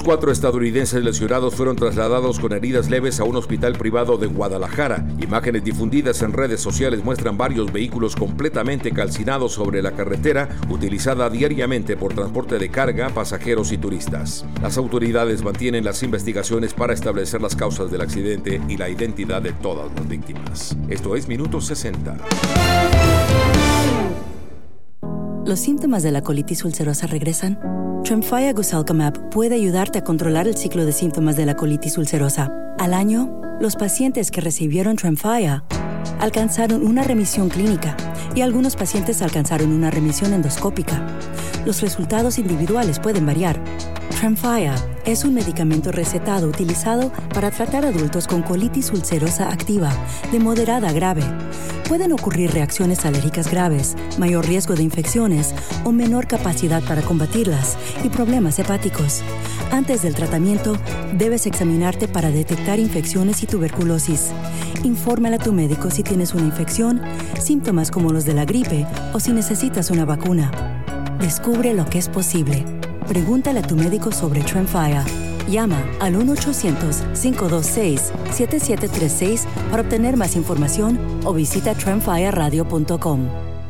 4 estadounidenses lesionados fueron trasladados con heridas leves a un hospital privado de Guadalajara. Imágenes difundidas en redes sociales muestran varios vehículos completamente calcinados sobre la carretera utilizada diariamente por transporte de carga, pasajeros y turistas. Las autoridades mantienen las investigaciones para establecer las causas del accidente y la identidad de todas las víctimas. Esto es Minuto 60. ¿Los síntomas de la colitis ulcerosa regresan? Tremfya Guselkumab puede ayudarte a controlar el ciclo de síntomas de la colitis ulcerosa. Al año, los pacientes que recibieron Tremfya alcanzaron una remisión clínica y algunos pacientes alcanzaron una remisión endoscópica. Los resultados individuales pueden variar. Tremfya es un medicamento recetado utilizado para tratar adultos con colitis ulcerosa activa de moderada a grave. Pueden ocurrir reacciones alérgicas graves, mayor riesgo de infecciones o menor capacidad para combatirlas y problemas hepáticos. Antes del tratamiento, debes examinarte para detectar infecciones y tuberculosis. Infórmale a tu médico si tienes una infección, síntomas como los de la gripe o si necesitas una vacuna. Descubre lo que es posible. Pregúntale a tu médico sobre Tremfya. Llama al 1-800-526-7736 para obtener más información o visita tremfyaradio.com.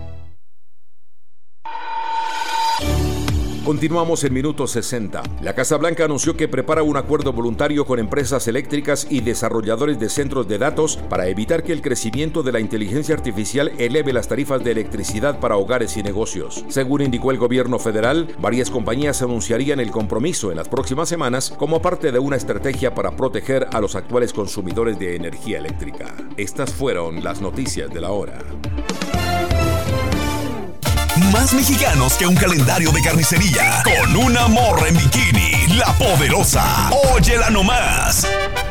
Continuamos en Minuto 60. La Casa Blanca anunció que prepara un acuerdo voluntario con empresas eléctricas y desarrolladores de centros de datos para evitar que el crecimiento de la inteligencia artificial eleve las tarifas de electricidad para hogares y negocios. Según indicó el gobierno federal, varias compañías anunciarían el compromiso en las próximas semanas como parte de una estrategia para proteger a los actuales consumidores de energía eléctrica. Estas fueron las noticias de la hora. Más mexicanos que un calendario de carnicería. Con una morra en bikini, la poderosa. Óyela nomás.